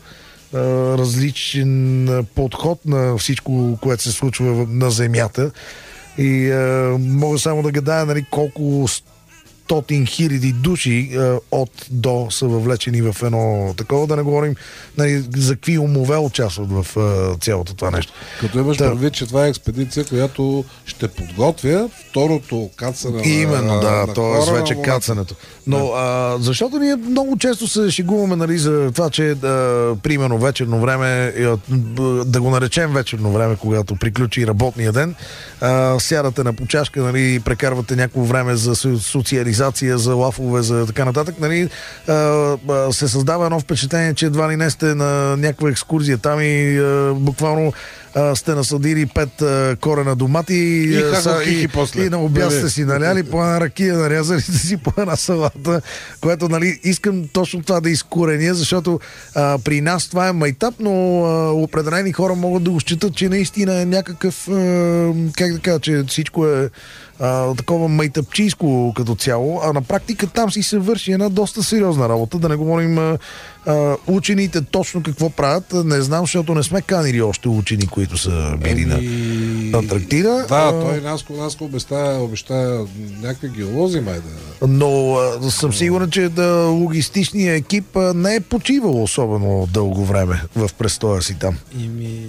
различен подход на всичко, което се случва на Земята. И а, мога само да гадая, нали, колко стотин хиляди души а, от до са въвлечени в едно такова, да не говорим, нали, за какви умове участват в а, цялото това нещо. Като имаш да. предвид, че това е експедиция, която ще подготвя второто кацане на Именно, да, на т.е. вече кацането. Но да. а, защото ние много често се шегуваме, нали, за това, че а, примерно вечерно време, да го наречем вечерно време, когато приключи работния ден, а, сядате на почашка, нали, прекарвате някакво време за социализация, за лафове, за така нататък, нали, а, а, се създава едно впечатление, че едва ли не сте на някаква екскурзия там и а, буквално а, сте насадили пет а, корена домати и, а, са, и, и, и на обяд сте си наляли по една ракия, нарязали сте си по една салата, което, нали, искам точно това да изкореня, защото а, при нас това е майтап, но а, определени хора могат да го считат, че наистина е някакъв а, как да кажа, че всичко е а, такова майтапчийско като цяло, а на практика там си се върши една доста сериозна работа, да не говорим а, а, учените точно какво правят, не знам, защото не сме канили още учени, които са били Еми... на Антарктида. Да, а, той Наско, Наско обеща, обеща някакви геолози, май да... Но а, съм сигурен, че да, логистичният екип а, не е почивал особено дълго време в престоя си там. И ми...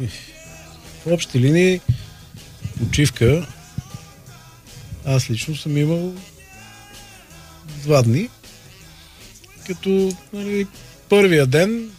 В общи линии почивка аз лично съм имал два дни, като, нали, първия ден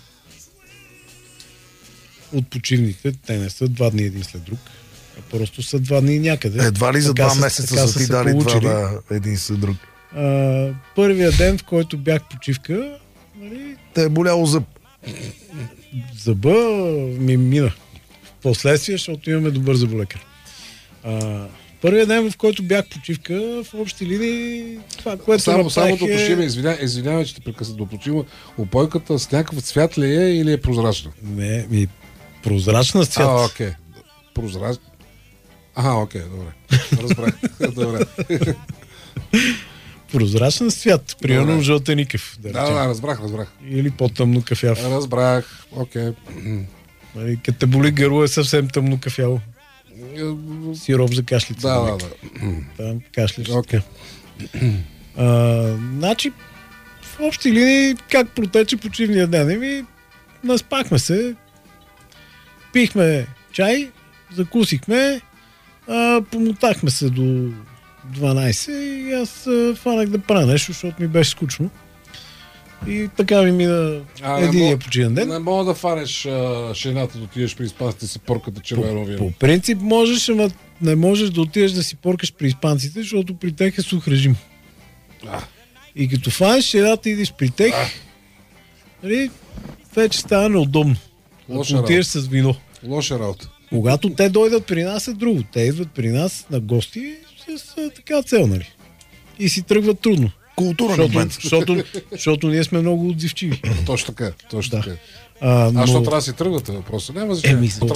от почивните, те не са два дни един след друг, а просто са два дни някъде. Едва ли за така два са, месеца са ти дали два, да, един след друг. А, първия ден, в който бях почивка, нали, те е боляло зъб. Зъба ми мина. Последствие, защото имаме добър зъболекар. А, първият ден, в който бях почивка, в общи линии, това, което само, направих само е... да уточним, извинявай, извинявай, че те прекъсна да уточним, опойката с някакъв цвят ли е или е прозрачна? Не, ми прозрачна цвят. А, окей. Прозрачна. Аха, окей, добре. Разбрах. Добре. Прозрачен цвят, примерно жълтеникъв. Да, да, да, разбрах, разбрах. Или по-тъмно кафяв. Разбрах, окей. Нали, като те боли гърло е съвсем тъмно кафяво. Сироп за кашлица. Да, да, да. Там кашляш. Okay. А, значи, в общи линии, как протече почивния ден? Еми, наспахме се, пихме чай, закусихме, а, помотахме се до дванайсет и аз а, фанах да правя нещо, защото ми беше скучно. И така ми мина единия починен ден. Не мога да фанеш а, жената да отидеш при испанците си порката червено вино. По принцип можеш, ама не можеш да отидеш да си поркаш при испанците, защото при тях е сух режим. А. И като фанеш жената и идеш при тях, нали, вече става неудобно. Лоша Ако отидеш работа. с вино. Лоша работа. Когато те дойдат при нас е друго. Те идват при нас на гости с а, така цел, нали? И си тръгват трудно. Културен Защото, момент. защото, защото ние сме много отзивчиви. Точно така, точно Да. така. А, А но... що трябва да си тръгвате въпроса? Няма значение. Еми,